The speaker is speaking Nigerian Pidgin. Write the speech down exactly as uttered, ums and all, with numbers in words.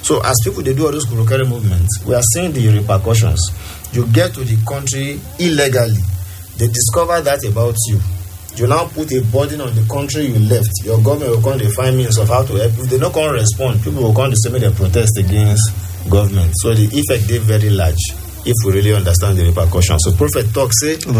So as people they do all those Kurokere movements, we are seeing the repercussions. You get to the country illegally, they discover that about you. You now put a burden on the country you left. Your government will come to find means of how to help. If they don't come respond, people will come to say they protest against government. So the effect is very large if we really understand the repercussions. So Prophet talk say